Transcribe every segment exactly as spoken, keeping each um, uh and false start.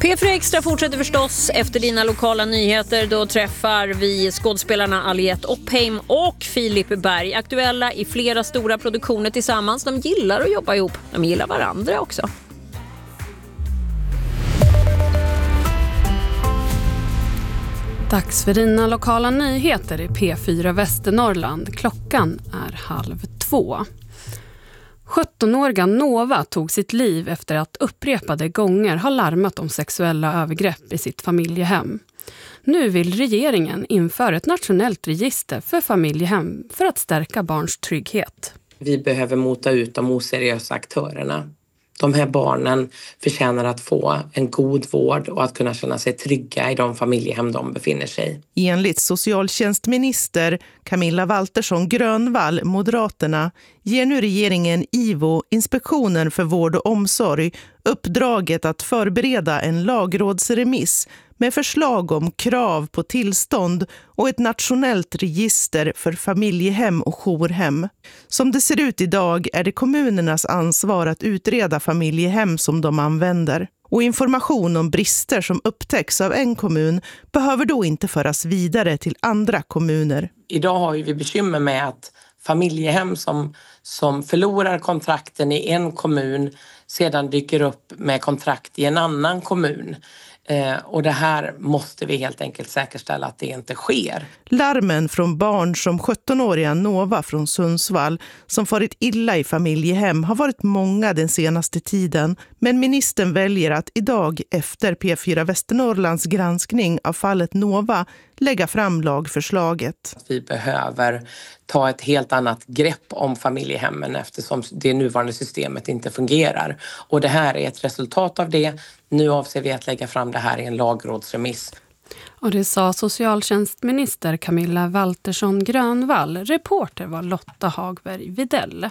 P fyra Extra fortsätter förstås efter dina lokala nyheter. Då träffar vi skådespelarna Aliette Oppheim och Filip Berg. Aktuella i flera stora produktioner tillsammans. De gillar att jobba ihop. De gillar varandra också. Dags för dina lokala nyheter i P fyra Västernorrland. Klockan är halv två. sjuttonåriga Nova tog sitt liv efter att upprepade gånger ha larmat om sexuella övergrepp i sitt familjehem. Nu vill regeringen införa ett nationellt register för familjehem för att stärka barns trygghet. Vi behöver mota ut de oseriösa aktörerna. De här barnen förtjänar att få en god vård och att kunna känna sig trygga i de familjehem de befinner sig i. Enligt socialtjänstminister Camilla Waltersson Grönvall, Moderaterna, ger nu regeringen I V O, Inspektionen för vård och omsorg, uppdraget att förbereda en lagrådsremiss med förslag om krav på tillstånd och ett nationellt register för familjehem och jourhem. Som det ser ut idag är det kommunernas ansvar att utreda familjehem som de använder. Och information om brister som upptäcks av en kommun behöver då inte föras vidare till andra kommuner. Idag har vi bekymmer med att familjehem som, som förlorar kontrakten i en kommun sedan dyker upp med kontrakt i en annan kommun. Eh, och det här måste vi helt enkelt säkerställa att det inte sker. Larmen från barn som sjuttonåriga Nova från Sundsvall som farit illa i familjehem har varit många den senaste tiden. Men ministern väljer att idag efter P fyra Västernorrlands granskning av fallet Nova lägga fram lagförslaget. Vi behöver ta ett helt annat grepp om familjehemmen eftersom det nuvarande systemet inte fungerar. Och det här är ett resultat av det. Nu avser vi att lägga fram det här i en lagrådsremiss. Och det sa socialtjänstminister Camilla Waltersson Grönvall. Reporter var Lotta Hagberg Videll.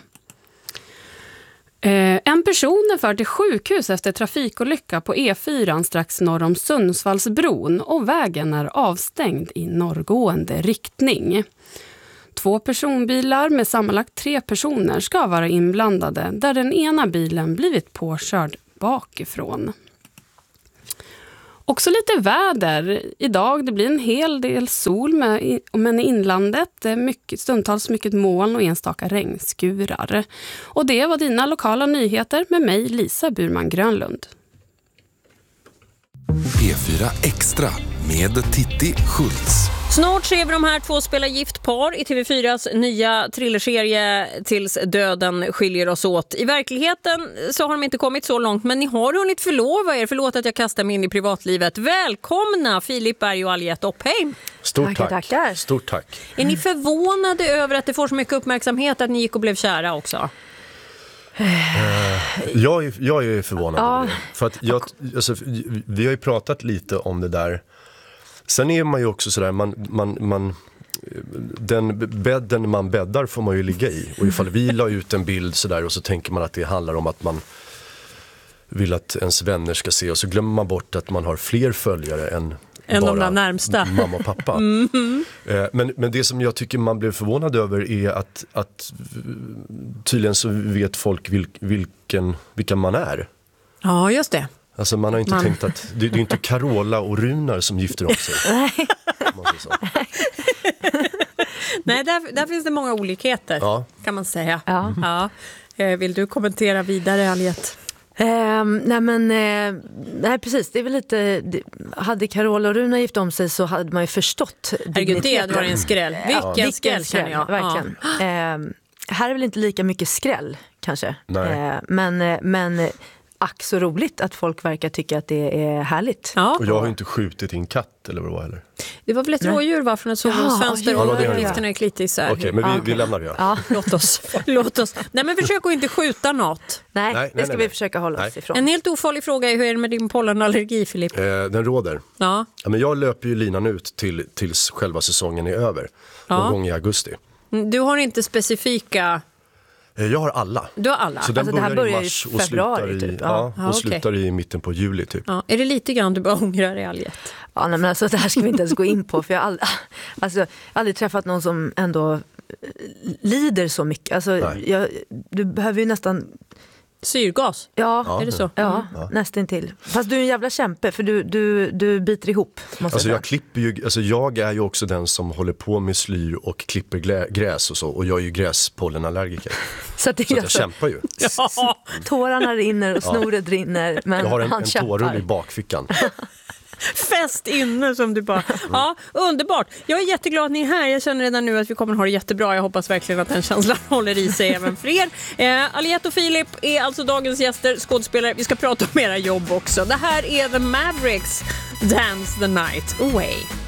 En person är förd till sjukhus efter trafikolycka på E fyra strax norr om Sundsvallsbron och vägen är avstängd i norrgående riktning. Två personbilar med sammanlagt tre personer ska vara inblandade där den ena bilen blivit påkörd bakifrån. Också lite väder idag. Det blir en hel del sol med, men i inlandet mycket, stundtals mycket moln och enstaka regnskurar. Och det var dina lokala nyheter med mig Lisa Burman Grönlund. P fyra Extra med Titti Schultz. Snart ser vi de här två spela gift par i T V fyras nya thrillerserie Tills döden skiljer oss åt. I verkligheten så har de inte kommit så långt, men ni har hunnit förlova er. Förlåt att jag kastar mig in i privatlivet. Välkomna Filip Berg och Aliette Oppheim. Stort tack. Tackar. Stort tack. Är ni förvånade över att det får så mycket uppmärksamhet att ni gick och blev kära också? Uh, jag, är, jag är förvånad ja. över det. För att jag, alltså, vi har ju pratat lite om det där. Sen är man ju också sådär, man, man, man, den bädden man bäddar får man ju ligga i. Och ifall vi la ut en bild sådär och så tänker man att det handlar om att man vill att ens vänner ska se. Och så glömmer man bort att man har fler följare än en bara av de närmsta. Mamma och pappa. Mm-hmm. Men, men det som jag tycker man blev förvånad över är att, att tydligen så vet folk vil, vilken, vilka man är. Ja, just det. Alltså man har inte man. tänkt att det, det är inte Carola och Runar som gifter om sig. Nej. Nej, där, där finns det många olikheter, ja. Kan man säga. Ja. Ja. Vill du kommentera vidare, Aliette? Eh, nej men eh, nej precis, det är väl lite det, hade Carola och Runa gift om sig så hade man ju förstått. Herregud, det var en skräll. Vilken ja. skräll känner jag. Verkligen. Ja. Eh, här är väl inte lika mycket skräll kanske. Nej. Eh, men men ack så roligt att folk verkar tycka att det är härligt. Ja. Och jag har ju inte skjutit in katt eller vad det var heller. Det var väl ett rådjur var från ett sovrumsfönster ja, och ja, gifterna gick lite isär. Okej, men vi, ja. vi lämnar det. Ja, låt oss. Låt oss. Nej, men försök att inte skjuta något. Nej, nej det ska nej, vi nej. försöka hålla nej. oss ifrån. En helt ofarlig fråga är hur är det med din pollenallergi, Filip? Eh, den råder. Ja. Ja, men jag löper ju linan ut till, tills själva säsongen är över. Ja. Någon gång i augusti. Du har inte specifika... Jag har alla. Du har alla. Så den alltså, börjar, det här börjar i mars i februari, och slutar, typ. i, ja. Ja, och okay. slutar i mitten på juli typ. Ja. Är det lite grann du bara ångrar i Aliette? Ja, nej, men alltså, det här ska vi inte ens gå in på. För jag har aldrig, alltså, jag har aldrig träffat någon som ändå lider så mycket. Alltså, jag, du behöver ju nästan Syrgas? Ja, är det så? Ja, mm. nästintill. Fast du är en jävla kämpe för du, du, du biter ihop. Måste alltså jag, jag, klipper ju, alltså jag är ju också den som håller på med slyr och klipper glä, gräs och så. Och jag är ju gräspollenallergiker. Så, det är så att jag alltså, kämpar ju. Ja, tårarna rinner och snoret ja. rinner. Men jag har en, han en kämpar. tårull i bakfickan. Fäst inne som du bara... Ja, underbart. Jag är jätteglad att ni är här. Jag känner redan nu att vi kommer att ha det jättebra. Jag hoppas verkligen att den känslan håller i sig även för er. Eh, Aliette och Filip är alltså dagens gäster, skådespelare. Vi ska prata om era jobb också. Det här är The Mavericks, Dance the Night Away.